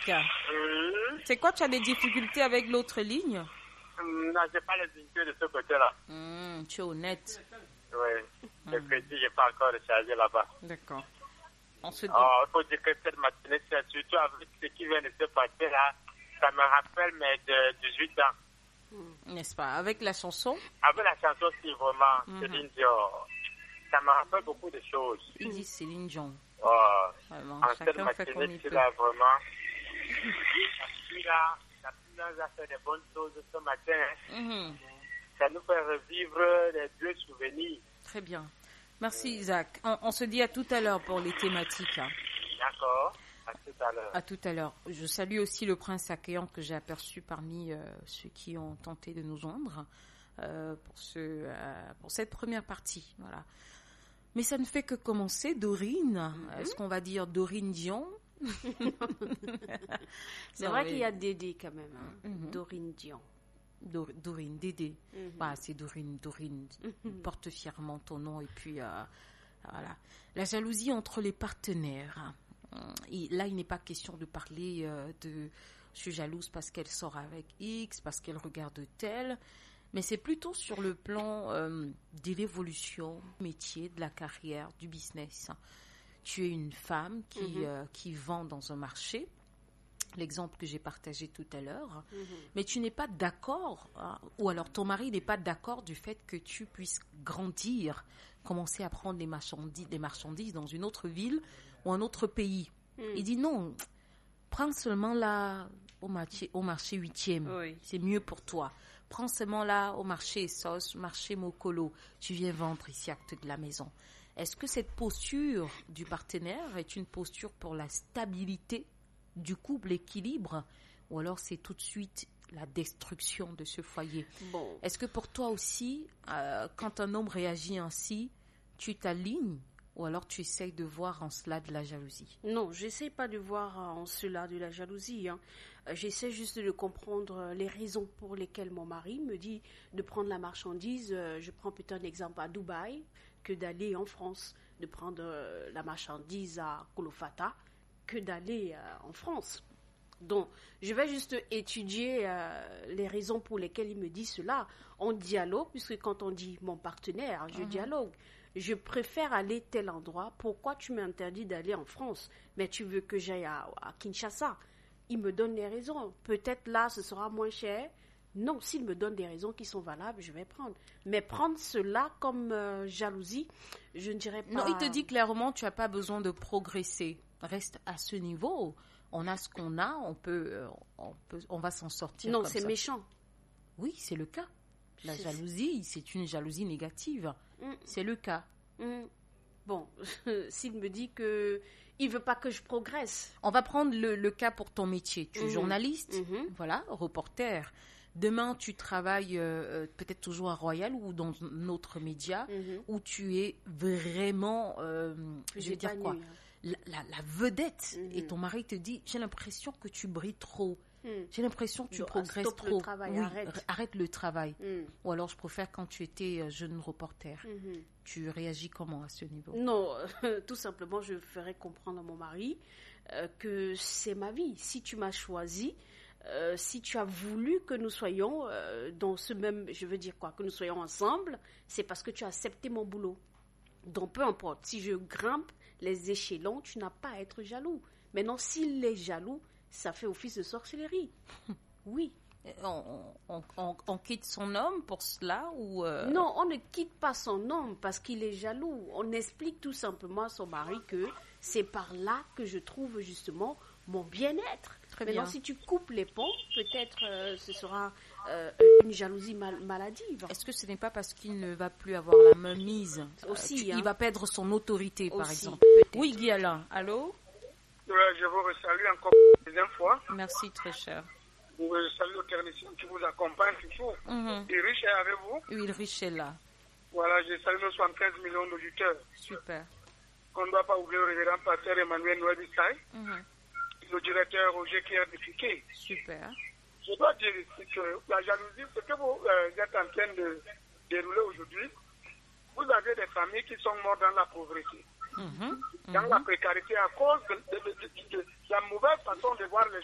Oui. C'est quoi, tu as des difficultés avec l'autre ligne? Non, j'ai pas les difficultés de ce côté-là. Tu es honnête. Oui. Le crédit, j'ai pas encore rechargé là-bas. D'accord. On se dit... Il faut dire que cette matinée, surtout avec ce qui vient de se passer là, ça me rappelle mes 18 ans. N'est-ce pas? Avec la chanson? Avec la chanson, si vraiment, Céline Dion, ça me rappelle beaucoup de choses. Il dit Céline Dion. Vraiment, en cette matinée, tu l'as vraiment. La a fait des bonnes choses ce matin. Ça nous fait revivre les deux souvenirs. Très bien. Merci Isaac. On se dit à tout à l'heure pour les thématiques. D'accord. À tout à l'heure. À tout à l'heure. Je salue aussi le prince accueillant que j'ai aperçu parmi ceux qui ont tenté de nous joindre pour cette première partie. Voilà. Mais ça ne fait que commencer. Dorine, est-ce qu'on va dire Dorine Dion? C'est vrai qu'il y a Dédé quand même. Dorine Dion. Dorine, Dédé. C'est Dorine. Porte fièrement ton nom. Et puis, voilà. La jalousie entre les partenaires. Là, il n'est pas question de parler de je suis jalouse parce qu'elle sort avec X, parce qu'elle regarde tel. Mais c'est plutôt sur le plan de l'évolution du métier, de la carrière, du business. Tu es une femme qui vend dans un marché, l'exemple que j'ai partagé tout à l'heure, mais tu n'es pas d'accord, ou alors ton mari n'est pas d'accord du fait que tu puisses grandir, commencer à prendre des marchandises dans une autre ville ou un autre pays. Il dit non, prends seulement là au marché 8e, c'est mieux pour toi. Prends seulement là au marché Essos, marché Mokolo, tu viens vendre ici à côté de la maison. Est-ce que cette posture du partenaire est une posture pour la stabilité du couple, l'équilibre, ou alors c'est tout de suite la destruction de ce foyer? Est-ce que pour toi aussi, quand un homme réagit ainsi, tu t'alignes ou alors tu essayes de voir en cela de la jalousie? Non, j'essaie pas de voir en cela de la jalousie. J'essaie juste de comprendre les raisons pour lesquelles mon mari me dit de prendre la marchandise. Je prends peut-être un exemple à Dubaï que d'aller en France, de prendre la marchandise à Kolofata que d'aller en France. Donc, je vais juste étudier les raisons pour lesquelles il me dit cela. On dialogue, puisque quand on dit mon partenaire, je dialogue. Je préfère aller tel endroit. Pourquoi tu m'interdis d'aller en France? Mais tu veux que j'aille à Kinshasa? Il me donne les raisons. Peut-être là, ce sera moins cher. Non, s'il me donne des raisons qui sont valables, je vais prendre. Mais prendre cela comme jalousie, je ne dirais pas... Non, il te dit clairement, tu n'as pas besoin de progresser. Reste à ce niveau. On a ce qu'on a, on va s'en sortir. Non, comme c'est ça. Méchant. Oui, c'est le cas. La jalousie, c'est une jalousie négative. C'est le cas. Bon, s'il me dit que il veut pas que je progresse. On va prendre le cas pour ton métier. Tu es journaliste, voilà, reporter. Demain, tu travailles peut-être toujours à Royal ou dans un autre média où tu es vraiment, je vais dire quoi, la vedette. Et ton mari te dit, j'ai l'impression que tu brilles trop. J'ai l'impression que tu progresses trop. Arrête le travail. Ou alors, je préfère quand tu étais jeune reporter. Tu réagis comment à ce niveau? Non, tout simplement, je ferai comprendre à mon mari que c'est ma vie. Si tu m'as choisi, si tu as voulu que nous soyons dans ce même, je veux dire quoi, que nous soyons ensemble, c'est parce que tu as accepté mon boulot. Donc, peu importe, si je grimpe les échelons, tu n'as pas à être jaloux. Maintenant, s'il est jaloux, ça fait office de sorcellerie. Oui. On quitte son homme pour cela ou Non, on ne quitte pas son homme parce qu'il est jaloux. On explique tout simplement à son mari que c'est par là que je trouve justement mon bien-être. Maintenant, si tu coupes les ponts, peut-être ce sera une jalousie maladive. Est-ce que ce n'est pas parce qu'il ne va plus avoir la main mise aussi, il va perdre son autorité, par exemple? Oui, Guy Alain. Allô? Je vous salue encore une deuxième fois. Merci, très cher. Je salue le technicien qui vous accompagne toujours. Ulrich est avec vous? Oui, Ulrich est là. Voilà, je salue nos 75 millions d'auditeurs. Super. On ne doit pas oublier le révérend pasteur Emmanuel Noël Bissaï, le directeur Roger Claire de Piquet. Super. Je dois dire ici que la jalousie, ce que vous êtes en train de dérouler aujourd'hui, vous avez des familles qui sont mortes dans la pauvreté. Dans la précarité à cause de la mauvaise façon de voir les